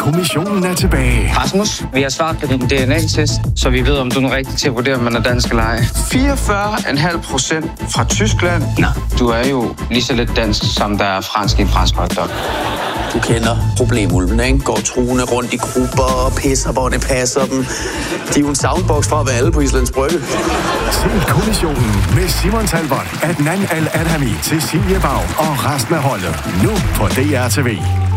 kommissionen er tilbage. Rasmus, vi har svaret på din DNA-test, så vi ved, om du er rigtig til at vurdere, om man er dansk eller ej. 44,5% fra Tyskland. Nå, du er jo lige så lidt dansk, som der er fransk i en fransk hotdog. Du kender problemulven, ikke? Går truende rundt i grupper og pisser, hvor det passer dem. De er jo en soundbox fra at være alle på Islands Brygge. Se kommissionen med Simon Talbot, Adnan Al-Adhami, Cecilie Bau og resten af holdet. Nu på DR TV.